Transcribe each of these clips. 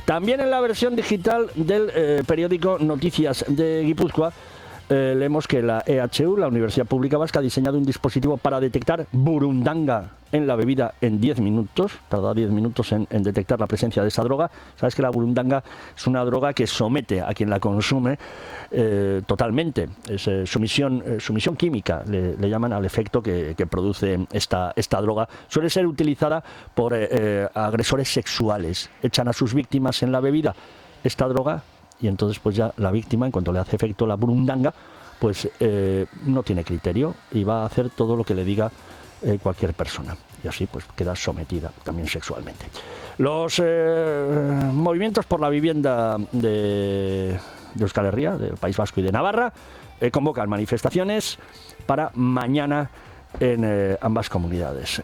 También en la versión digital del periódico Noticias de Guipúzcoa leemos que la EHU, la Universidad Pública Vasca, ha diseñado un dispositivo para detectar burundanga en la bebida en 10 minutos. Tarda 10 minutos en detectar la presencia de esa droga. Sabes que la burundanga es una droga que somete a quien la consume totalmente. Es sumisión química, le llaman al efecto que produce esta droga. Suele ser utilizada por agresores sexuales. Echan a sus víctimas en la bebida esta droga, y entonces pues ya la víctima, en cuanto le hace efecto la burundanga, pues no tiene criterio y va a hacer todo lo que le diga cualquier persona, y así pues queda sometida también sexualmente. Los movimientos por la vivienda de Euskal Herria, del País Vasco y de Navarra, convocan manifestaciones para mañana en ambas comunidades.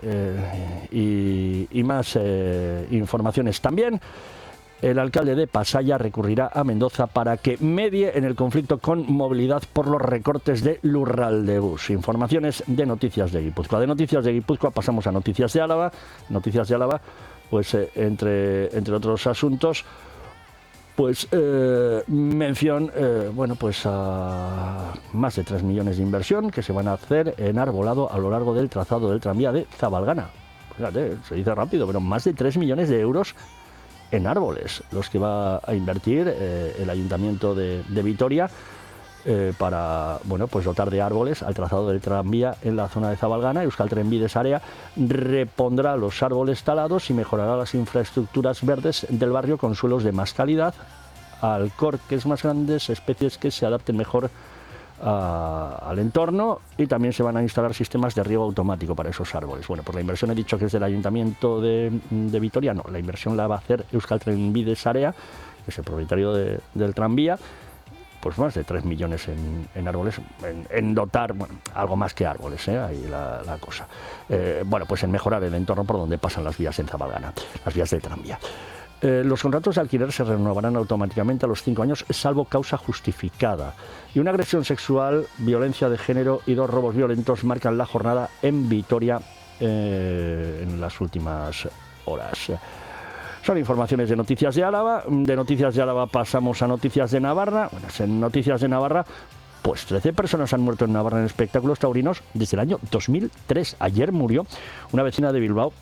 Y más informaciones también. El alcalde de Pasaya recurrirá a Mendoza para que medie en el conflicto con Movilidad por los recortes de Lurraldebus. Informaciones de Noticias de Guipúzcoa. De Noticias de Guipúzcoa pasamos a Noticias de Álava. Noticias de Álava, pues entre otros asuntos, pues mención, bueno, pues a más de 3 millones de inversión que se van a hacer en arbolado a lo largo del trazado del tranvía de Zabalgana. Fíjate, se dice rápido, pero más de 3 millones de euros en árboles, los que va a invertir el Ayuntamiento de Vitoria para, bueno, pues dotar de árboles al trazado del tranvía en la zona de Zabalgana. Euskal Trenbide Sarea repondrá los árboles talados y mejorará las infraestructuras verdes del barrio con suelos de más calidad, alcorques más grandes, especies que se adapten mejor al entorno, y también se van a instalar sistemas de riego automático para esos árboles. Bueno, pues la inversión he dicho que es del Ayuntamiento de Vitoria. No, la inversión la va a hacer Euskal Trenbide Sarea, que es el propietario del tranvía. Pues más de 3 millones en árboles, en dotar, bueno, algo más que árboles, ahí la cosa. Bueno, pues en mejorar el entorno por donde pasan las vías en Zabalgana, las vías del tranvía. Los contratos de alquiler se renovarán automáticamente a los 5 años, salvo causa justificada. Y una agresión sexual, violencia de género y 2 robos violentos marcan la jornada en Vitoria en las últimas horas. Son informaciones de Noticias de Álava. De Noticias de Álava pasamos a Noticias de Navarra. Bueno, en Noticias de Navarra, pues 13 personas han muerto en Navarra en espectáculos taurinos desde el año 2003. Ayer murió una vecina de Bilbao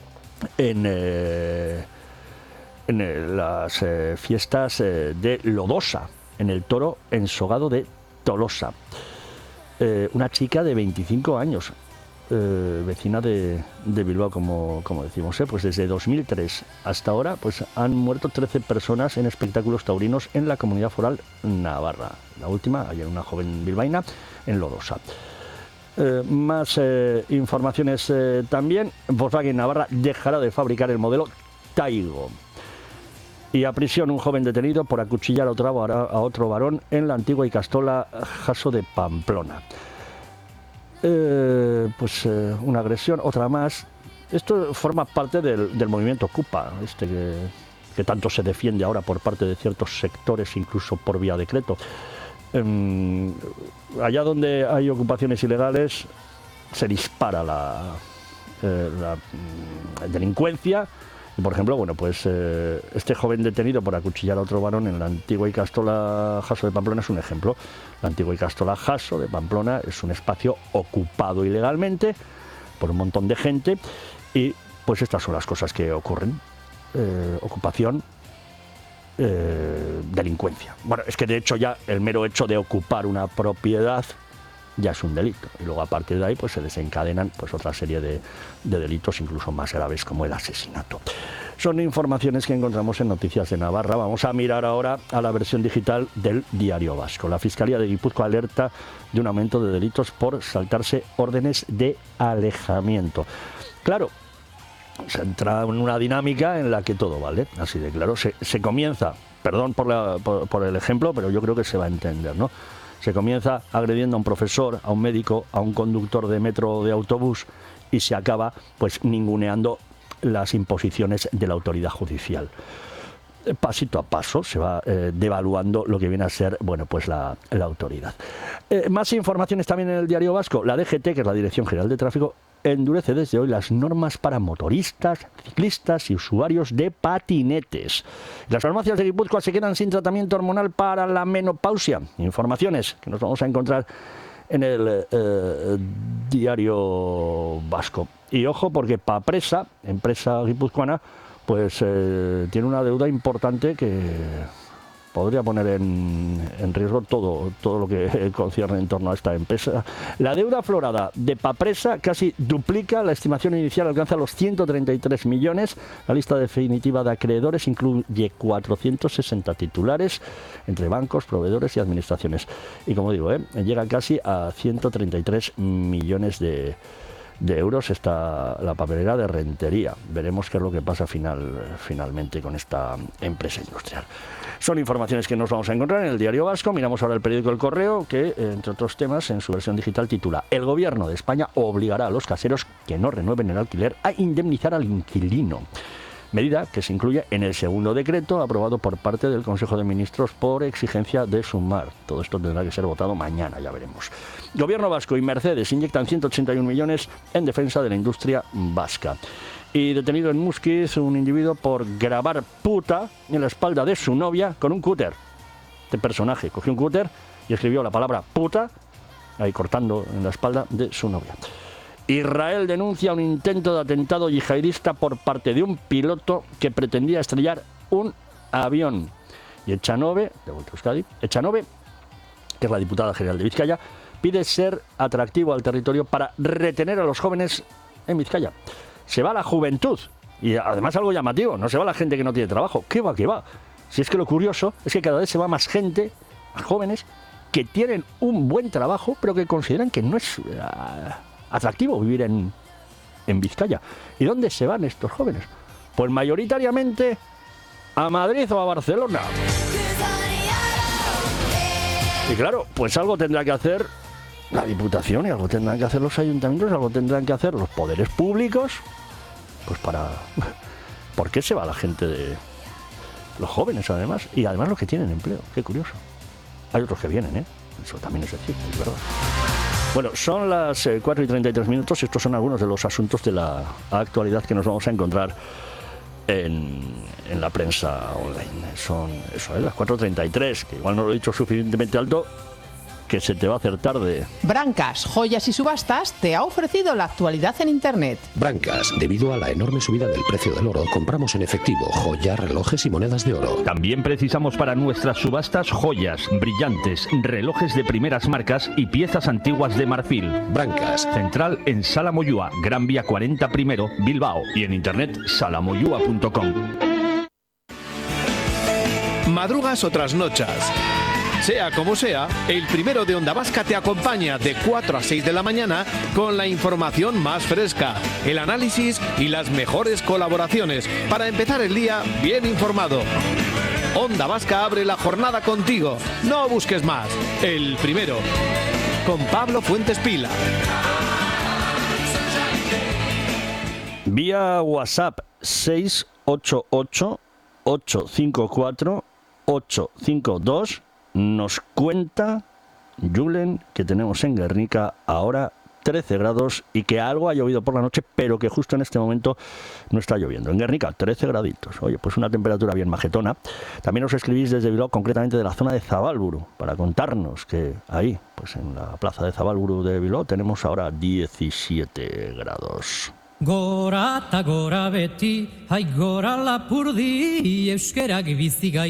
en las fiestas de Lodosa, en el toro ensogado de Tolosa. Una chica de 25 años, vecina de Bilbao, como decimos, pues desde 2003 hasta ahora pues han muerto 13 personas en espectáculos taurinos en la Comunidad Foral Navarra. La última, ayer, una joven bilbaína en Lodosa. Más informaciones también. Volkswagen Navarra dejará de fabricar el modelo Taigo. Y a prisión un joven detenido por acuchillar a otro varón en la antigua Ikastola Jaso de Pamplona. Una agresión, otra más. Esto forma parte del movimiento Ocupa, que tanto se defiende ahora por parte de ciertos sectores, incluso por vía decreto. Allá donde hay ocupaciones ilegales se dispara la delincuencia. Por ejemplo, bueno, pues este joven detenido por acuchillar a otro varón en la antigua Ikastola Jaso de Pamplona es un ejemplo. La antigua Ikastola Jaso de Pamplona es un espacio ocupado ilegalmente por un montón de gente, y pues estas son las cosas que ocurren. Ocupación, delincuencia. Bueno, es que de hecho ya el mero hecho de ocupar una propiedad ya es un delito, y luego a partir de ahí pues se desencadenan pues otra serie de delitos incluso más graves, como el asesinato. Son informaciones que encontramos en Noticias de Navarra. Vamos a mirar ahora a la versión digital del Diario Vasco. La Fiscalía de Guipúzcoa alerta de un aumento de delitos por saltarse órdenes de alejamiento. Claro, se entra en una dinámica en la que todo vale, así de claro. Se comienza, perdón por el ejemplo, pero yo creo que se va a entender, ¿no? Se comienza agrediendo a un profesor, a un médico, a un conductor de metro o de autobús, y se acaba pues ninguneando las imposiciones de la autoridad judicial. Pasito a paso se va devaluando lo que viene a ser, bueno, pues la autoridad. Más informaciones también en el Diario Vasco. La DGT, que es la Dirección General de Tráfico, endurece desde hoy las normas para motoristas, ciclistas y usuarios de patinetes. Las farmacias de Guipúzcoa se quedan sin tratamiento hormonal para la menopausia. Informaciones que nos vamos a encontrar en el Diario Vasco. Y ojo, porque Papresa, empresa guipuzcoana, pues tiene una deuda importante que podría poner en riesgo todo lo que concierne en torno a esta empresa. La deuda aflorada de Papresa casi duplica la estimación inicial, alcanza los 133 millones. La lista definitiva de acreedores incluye 460 titulares entre bancos, proveedores y administraciones. Y como digo, llega casi a 133 millones de euros está la papelera de Rentería. Veremos qué es lo que pasa finalmente con esta empresa industrial. Son informaciones que nos vamos a encontrar en el Diario Vasco. Miramos ahora el periódico El Correo, que, entre otros temas, en su versión digital titula: El Gobierno de España obligará a los caseros que no renueven el alquiler a indemnizar al inquilino. Medida que se incluye en el segundo decreto aprobado por parte del Consejo de Ministros por exigencia de Sumar. Todo esto tendrá que ser votado mañana, ya veremos. Gobierno vasco y Mercedes inyectan 181 millones en defensa de la industria vasca. Y detenido en Muskiz un individuo por grabar puta en la espalda de su novia con un cúter. Este personaje cogió un cúter y escribió la palabra puta ahí cortando en la espalda de su novia. Israel denuncia un intento de atentado yihadista por parte de un piloto que pretendía estrellar un avión. Y Echanove, de vuelta a Euskadi, Echanove, que es la diputada general de Vizcaya, pide ser atractivo al territorio para retener a los jóvenes en Vizcaya. Se va la juventud, y además algo llamativo, no se va la gente que no tiene trabajo. ¿Qué va, qué va? Si es que lo curioso es que cada vez se va más gente, más jóvenes, que tienen un buen trabajo, pero que consideran que no es atractivo vivir en Vizcaya. ¿Y dónde se van estos jóvenes? Pues mayoritariamente a Madrid o a Barcelona. Y claro, pues algo tendrá que hacer la Diputación, y algo tendrán que hacer los ayuntamientos, algo tendrán que hacer los poderes públicos, pues para... ¿Por qué se va la gente de los jóvenes, además? Y además los que tienen empleo, qué curioso. Hay otros que vienen, eso también es decir, es verdad. Bueno, son las 4:33. Estos son algunos de los asuntos de la actualidad que nos vamos a encontrar en la prensa online. Son las 4:33, que igual no lo he dicho suficientemente alto, que se te va a hacer tarde. Brancas, Joyas y Subastas te ha ofrecido la actualidad en Internet. Brancas, debido a la enorme subida del precio del oro, compramos en efectivo joyas, relojes y monedas de oro. También precisamos para nuestras subastas joyas, brillantes, relojes de primeras marcas y piezas antiguas de marfil. Brancas. Central en Sala Moyúa, Gran Vía 40 primero, Bilbao, y en internet salamoyua.com. Madrugas o trasnochas. Sea como sea, el primero de Onda Vasca te acompaña de 4 a 6 de la mañana con la información más fresca, el análisis y las mejores colaboraciones para empezar el día bien informado. Onda Vasca abre la jornada contigo. No busques más. El primero. Con Pablo Fuentes Pila. Vía WhatsApp 688-854-852 nos cuenta Julen que tenemos en Guernica ahora 13 grados y que algo ha llovido por la noche, pero que justo en este momento no está lloviendo. En Guernica, 13 graditos. Oye, pues una temperatura bien majetona. También os escribís desde Bilbao, concretamente de la zona de Zabalburu, para contarnos que ahí, pues en la plaza de Zabalburu de Bilbao, tenemos ahora 17 grados. Gora ta gora beti, hai gora lapurdi, euskerak bizigai.